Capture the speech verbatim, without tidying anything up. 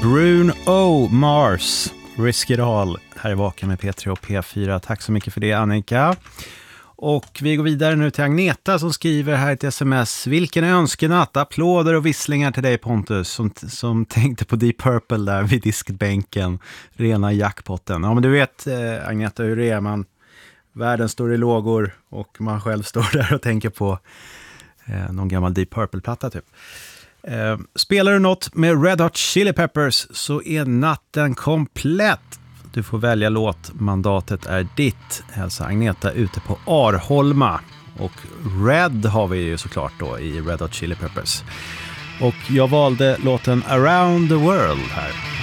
Bruno Mars, Riskeral, här är Vaken med P tre och P fyra. Tack så mycket för det, Annika. Och vi går vidare nu till Agneta som skriver här ett sms. Vilken önskenatt, applåder och visslingar till dig, Pontus, som, som tänkte på Deep Purple där vid diskbänken, rena jackpotten. Ja, men du vet, eh, Agneta, hur det är. Man, världen står i lågor och man själv står där och tänker på eh, någon gammal Deep Purple-platta typ. Eh, spelar du något med Red Hot Chili Peppers så är natten komplett. Du får välja låt, mandatet är ditt. Hälsa Agneta ute på Arholma. Och Red har vi ju såklart då i Red Hot Chili Peppers. Och jag valde låten Around the World här.